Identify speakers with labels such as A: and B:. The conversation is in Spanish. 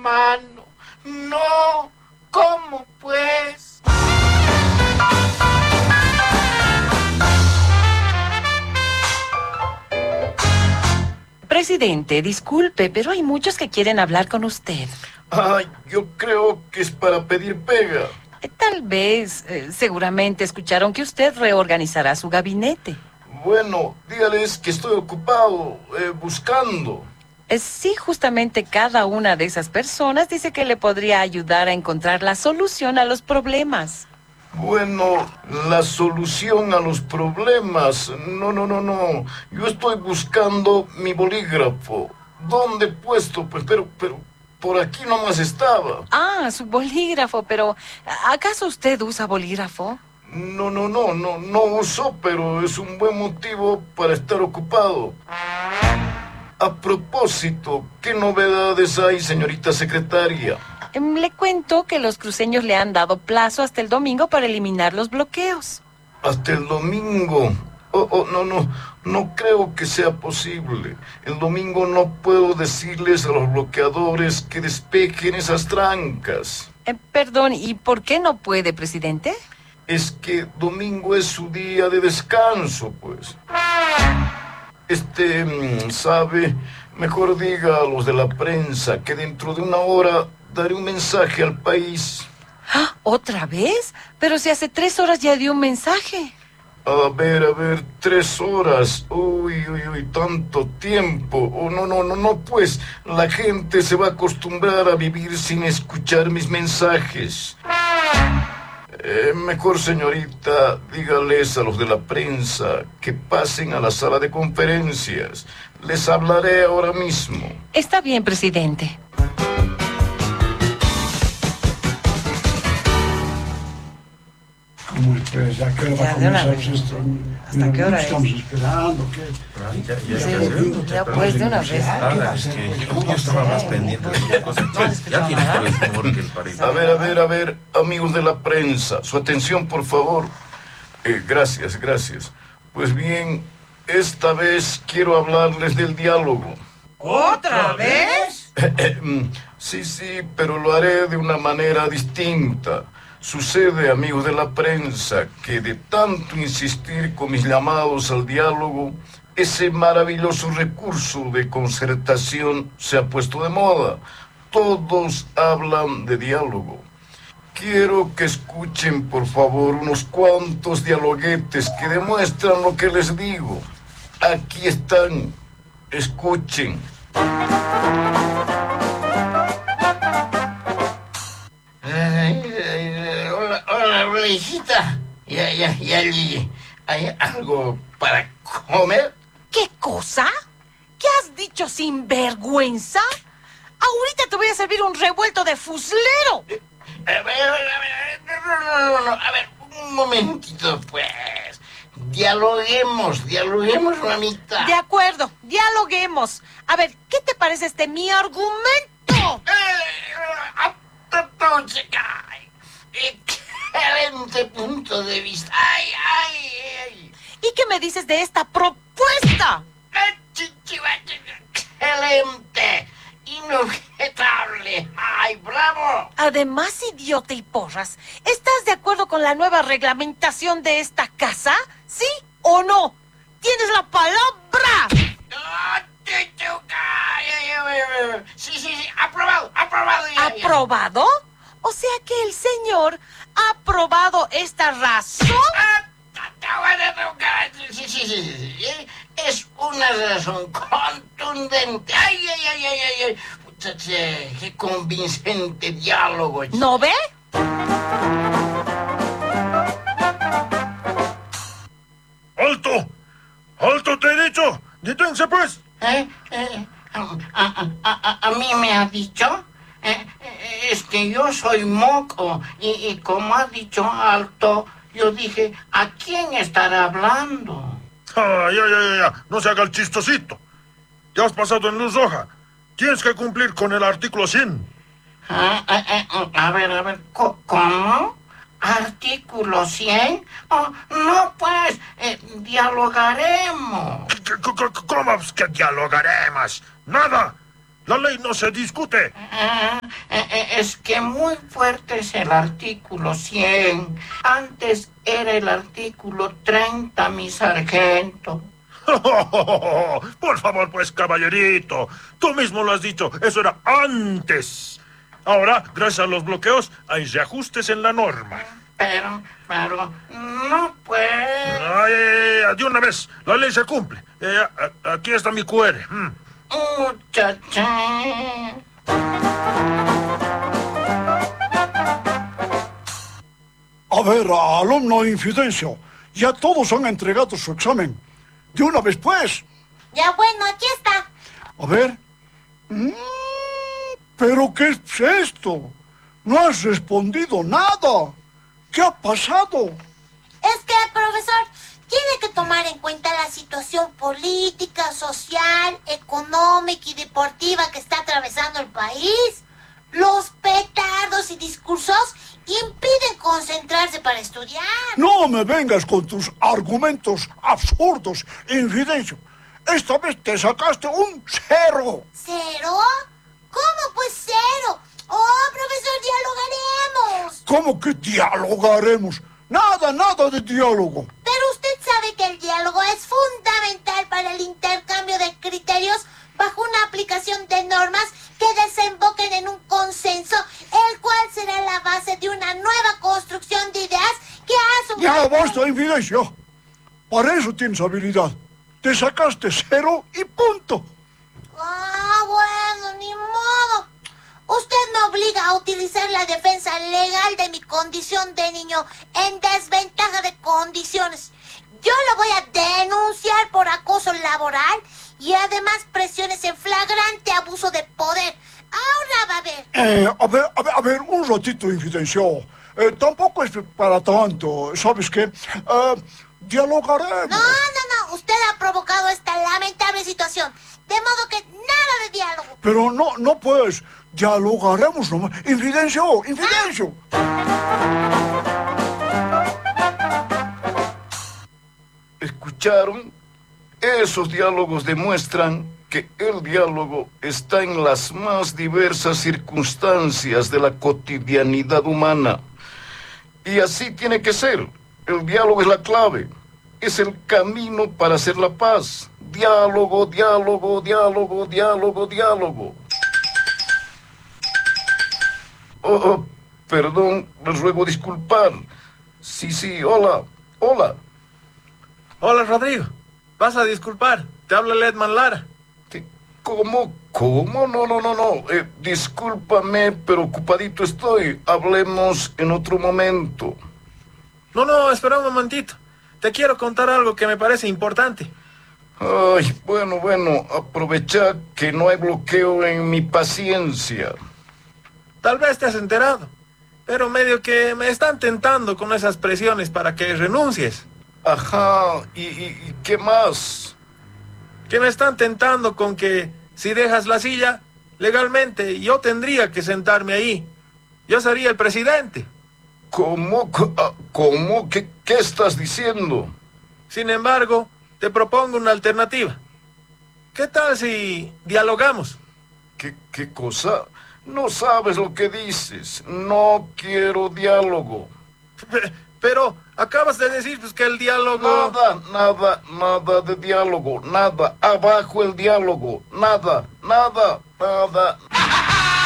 A: mano. No, ¿cómo pues?
B: Presidente, disculpe, pero hay muchos que quieren hablar con usted.
C: Yo creo que es para pedir pega.
B: Tal vez, seguramente escucharon que usted reorganizará su gabinete.
C: Bueno, dígales que estoy ocupado, buscando.
B: Sí, justamente cada una de esas personas dice que le podría ayudar a encontrar la solución a los problemas.
C: Bueno, la solución a los problemas. No. Yo estoy buscando mi bolígrafo. ¿Dónde he puesto? Pues, pero por aquí nomás estaba.
B: Su bolígrafo, pero ¿acaso usted usa bolígrafo?
C: No uso, pero es un buen motivo para estar ocupado. A propósito, ¿qué novedades hay, señorita secretaria?
B: Le cuento que los cruceños le han dado plazo hasta el domingo para eliminar los bloqueos.
C: ¿Hasta el domingo? No creo que sea posible. El domingo no puedo decirles a los bloqueadores que despejen esas trancas.
B: Perdón, ¿y por qué no puede, presidente?
C: Es que domingo es su día de descanso, pues. ¿Sabe? Mejor diga a los de la prensa que dentro de una hora daré un mensaje al país.
B: ¿Otra vez? Pero si hace 3 horas ya dio un mensaje.
C: A ver, 3 horas. Uy, tanto tiempo. No, pues la gente se va a acostumbrar a vivir sin escuchar mis mensajes. Mejor, señorita, dígales a los de la prensa que pasen a la sala de conferencias. Les hablaré ahora mismo.
B: Está bien, presidente.
D: Pues, ¿a qué hora va a comenzar esto?
B: ¿Hasta qué hora es?
D: Estamos esperando, ¿qué?
B: Ya pues, de una vez.
E: Yo estaba más pendiente de otra cosa. Ya tienes todo el humor que el país.
C: A ver, amigos de la prensa, su atención, por favor. Gracias. Pues bien, esta vez quiero hablarles del diálogo.
A: ¿Otra vez?
C: Sí, pero lo haré de una manera distinta. Sucede, amigos de la prensa, que de tanto insistir con mis llamados al diálogo, ese maravilloso recurso de concertación se ha puesto de moda. Todos hablan de diálogo. Quiero que escuchen, por favor, unos cuantos dialoguetes que demuestran lo que les digo. Aquí están. Escuchen.
A: Hola, hijita. Ya llegué. ¿Hay algo para comer?
B: ¿Qué cosa? ¿Qué has dicho, sinvergüenza? Ahorita te voy a servir un revuelto de fuslero.
A: A ver, un momentito, pues. Dialoguemos, mamita.
B: De acuerdo, dialoguemos. A ver, ¿qué te parece mi argumento?
A: Excelente punto de vista. Ay.
B: ¿Y qué me dices de esta propuesta?
A: Excelente. Inobjetable. ¡Ay, bravo!
B: Además, idiota y porras, ¿estás de acuerdo con la nueva reglamentación de esta casa? ¿Sí o no? ¡Tienes la palabra!
A: Sí, aprobado.
B: ¿Aprobado? O sea que el señor ha aprobado esta razón.
A: Sí. Es una razón contundente. Ay. Muchacha, qué convincente diálogo.
B: ¿No ve?
E: ¡Alto, te he dicho! ¡Deténse, pues!
A: ¿A mí me ha dicho? Es que yo soy moco y como ha dicho alto, yo dije, ¿a quién estará hablando?
E: Ya. No se haga el chistosito. Ya has pasado en luz roja. Tienes que cumplir con el artículo 100.
A: A ver, ¿cómo? ¿Artículo 100? No, pues, dialogaremos.
E: ¿Cómo es que dialogaremos? ¡Nada! La ley no se discute.
A: Es que muy fuerte es el artículo 100. Antes era el artículo 30, mi sargento.
E: Por favor, pues, caballerito. Tú mismo lo has dicho, eso era antes. Ahora, gracias a los bloqueos, hay reajustes en la norma.
A: Pero, no pues.
E: Ay, de una vez, la ley se cumple. Aquí está mi QR.
A: Muchacha.
D: A ver, alumno Infidencio, ya todos han entregado su examen. De una vez, pues.
B: Ya bueno, aquí está.
D: A ver. ¿Pero qué es esto? No has respondido nada. ¿Qué ha pasado?
B: Es que, profesor, tiene que tomar en cuenta la situación política, social, económica y deportiva que está atravesando el país. Los petardos y discursos impiden concentrarse para estudiar.
D: No me vengas con tus argumentos absurdos, Infidencio. Esta vez te sacaste un 0.
B: ¿Cero? ¿Cómo pues 0? Oh, profesor, dialogaremos.
D: ¿Cómo que dialogaremos? Nada de diálogo.
B: Pero usted sabe que el diálogo es fundamental para el intercambio de criterios bajo una aplicación de normas que desemboquen en un consenso, el cual será la base de una nueva construcción de ideas que ha
D: Ya basta, Infidencio. Para eso tienes habilidad. Te sacaste 0 y punto.
B: Ah, bueno, ni modo. Usted me obliga a utilizar la defensa legal de mi condición de niño en desventaja de condiciones. Yo lo voy a denunciar por acoso laboral y además presiones en flagrante abuso de poder. Ahora va a ver.
D: A ver, un ratito, Infidencio. Tampoco es para tanto. ¿Sabes qué? Dialogaremos.
B: No. Usted ha provocado esta lamentable situación. De modo que nada de diálogo.
D: Pero no pues. Dialogaremos nomás. Infidencio.
C: ¿Escucharon? Esos diálogos demuestran que el diálogo está en las más diversas circunstancias de la cotidianidad humana. Y así tiene que ser. El diálogo es la clave. Es el camino para hacer la paz. Diálogo. Oh, perdón, les ruego disculpar. Sí, hola.
F: Hola, Rodrigo. Vas a disculpar. Te habla Ledman Lara.
C: ¿Cómo? No. Discúlpame, pero ocupadito estoy. Hablemos en otro momento.
F: No, espera un momentito. Te quiero contar algo que me parece importante.
C: Ay, bueno, aprovecha que no hay bloqueo en mi paciencia.
F: Tal vez te has enterado, pero medio que me están tentando con esas presiones para que renuncies.
C: Ajá, ¿y qué más?
F: Que me están tentando con que si dejas la silla, legalmente yo tendría que sentarme ahí. Yo sería el presidente.
C: ¿Cómo? ¿Qué estás diciendo?
F: Sin embargo, te propongo una alternativa. ¿Qué tal si dialogamos?
C: ¿Qué cosa? No sabes lo que dices. No quiero diálogo.
F: Pero acabas de decir pues, que el diálogo...
C: Nada de diálogo. Nada. Abajo el diálogo. Nada.